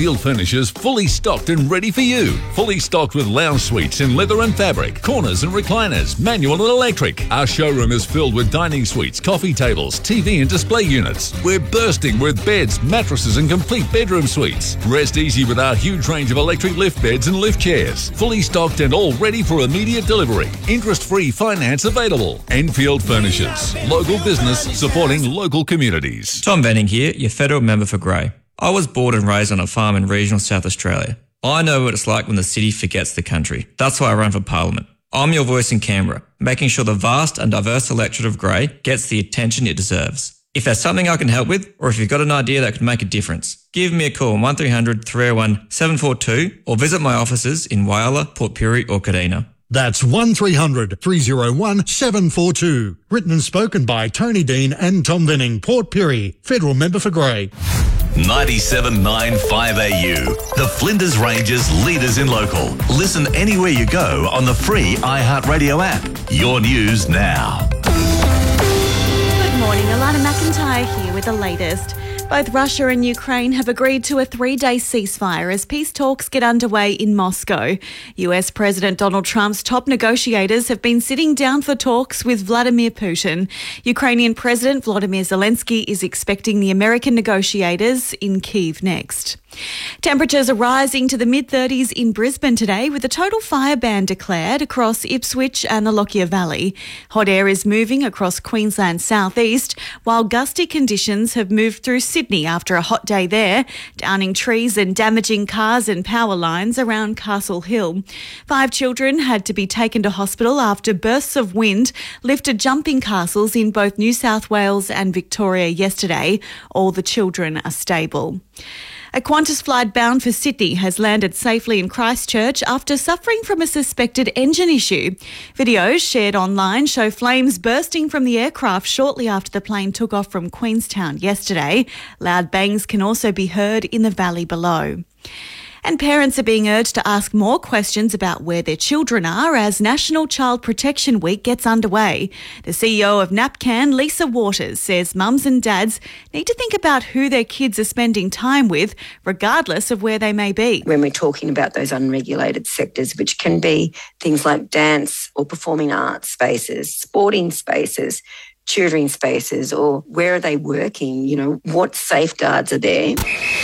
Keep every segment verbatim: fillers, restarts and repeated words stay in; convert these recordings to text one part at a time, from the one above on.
Enfield Furniture's fully stocked and ready for you. Fully stocked with lounge suites in leather and fabric, corners and recliners, manual and electric. Our showroom is filled with dining suites, coffee tables, T V and display units. We're bursting with beds, mattresses and complete bedroom suites. Rest easy with our huge range of electric lift beds and lift chairs. Fully stocked and all ready for immediate delivery. Interest-free finance available. Enfield Furnitures. Local business supporting local communities. Tom Benning here, your federal member for Grey. I was born and raised on a farm in regional South Australia. I know what it's like when the city forgets the country. That's why I run for Parliament. I'm your voice in Canberra, making sure the vast and diverse electorate of Grey gets the attention it deserves. If there's something I can help with, or if you've got an idea that could make a difference, give me a call on one three hundred, three oh one, seven four two or visit my offices in Whyalla, Port Pirie or Kadina. That's one three hundred, three oh one, seven four two. Written and spoken by Tony Dean and Tom Venning, Port Pirie, federal member for Grey. ninety-seven point nine five A U, the Flinders Ranges leaders in local. Listen anywhere you go on the free iHeartRadio app. Your news now. Good morning, Alana McIntyre here with the latest. Both Russia and Ukraine have agreed to a three-day ceasefire as peace talks get underway in Moscow. U S President Donald Trump's top negotiators have been sitting down for talks with Vladimir Putin. Ukrainian President Volodymyr Zelensky is expecting the American negotiators in Kyiv next. Temperatures are rising to the mid-thirties in Brisbane today with a total fire ban declared across Ipswich and the Lockyer Valley. Hot air is moving across Queensland's southeast, while gusty conditions have moved through Sydney after a hot day there, downing trees and damaging cars and power lines around Castle Hill. Five children had to be taken to hospital after bursts of wind lifted jumping castles in both New South Wales and Victoria yesterday. All the children are stable. A Qantas flight bound for Sydney has landed safely in Christchurch after suffering from a suspected engine issue. Videos shared online show flames bursting from the aircraft shortly after the plane took off from Queenstown yesterday. Loud bangs can also be heard in the valley below. And parents are being urged to ask more questions about where their children are as National Child Protection Week gets underway. The C E O of NAPCAN, Lisa Waters, says mums and dads need to think about who their kids are spending time with, regardless of where they may be. When we're talking about those unregulated sectors, which can be things like dance or performing arts spaces, sporting spaces, tutoring spaces, or where are they working? You know, what safeguards are there?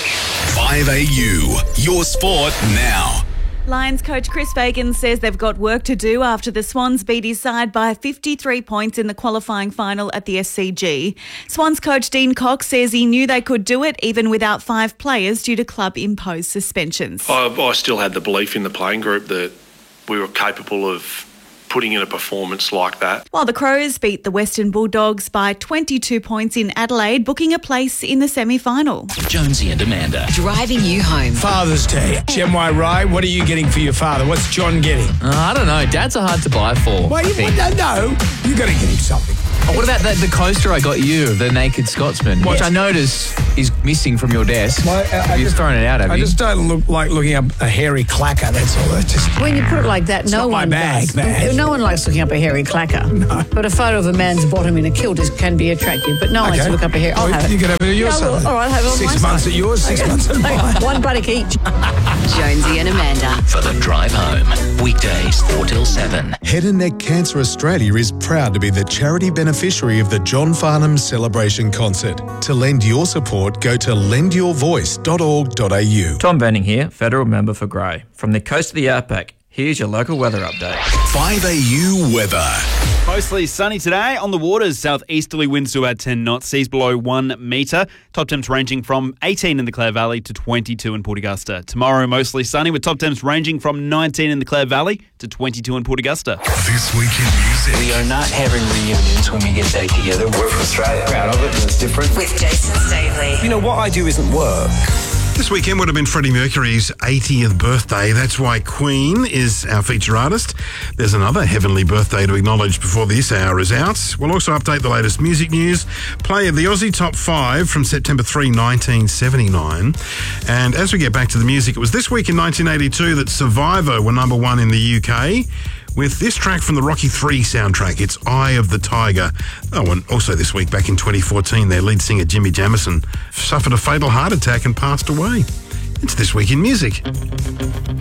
five A U, your sport now. Lions coach Chris Fagan says they've got work to do after the Swans beat his side by fifty-three points in the qualifying final at the S C G. Swans coach Dean Cox says he knew they could do it even without five players due to club-imposed suspensions. I, I still had the belief in the playing group that we were capable of putting in a performance like that. While the Crows beat the Western Bulldogs by twenty-two points in Adelaide, booking a place in the semi-final. Jonesy and Amanda. Driving you home. Father's Day. Gen Y Rye, what are you getting for your father? What's John getting? Uh, I don't know. Dads are hard to buy for. Well, you no, no. You got to get him something. Oh, what about the, the coaster I got you, the Naked Scotsman, which yes. I notice is missing from your desk. Well, I, I You've just, thrown it out, have I you? I just don't look like looking up a hairy clacker, that's all. That's just, when you put it like that, it's no not one my bag, does. man. No one likes looking up a hairy clacker. No. But a photo of a man's bottom in a kilt is, can be attractive. But no one okay. likes to look up a hairy. I'll well, have it. You can have it at your no, side. well, all right, have it on Six my months side. at yours, six okay. months at mine. One buttock each. Jonesy and Amanda. For the drive home, weekdays four till seven. Head and Neck Cancer Australia is proud to be the charity beneficiary of the John Farnham Celebration Concert. To lend your support, go to lend your voice dot org dot a u. Tom Benning here, federal member for Grey. From the coast of the outback, here's your local weather update. five A U weather. Mostly sunny today on the waters. Southeasterly winds to about ten knots, seas below one metre. Top temps ranging from eighteen in the Clare Valley to twenty-two in Port Augusta. Tomorrow, mostly sunny with top temps ranging from nineteen in the Clare Valley to twenty-two in Port Augusta. This week in music. We are not having reunions when we get back together. We're from Australia. Proud of it, and it's different. With Jason Stavely. You know, what I do isn't work. This weekend would have been Freddie Mercury's eightieth birthday. That's why Queen is our feature artist. There's another heavenly birthday to acknowledge before this hour is out. We'll also update the latest music news, play the Aussie Top five from September third, nineteen seventy-nine. And as we get back to the music, it was this week in nineteen eighty-two that Survivor were number one in the U K. With this track from the Rocky three soundtrack, it's Eye of the Tiger. Oh, and also this week, back in twenty fourteen, their lead singer Jimmy Jamison suffered a fatal heart attack and passed away. It's This Week in Music.